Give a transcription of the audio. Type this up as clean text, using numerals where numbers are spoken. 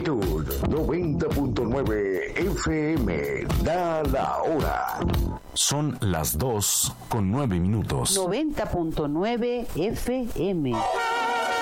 Plenitud 90.9 FM. Da la hora. Son las 2:09. 90.9 FM.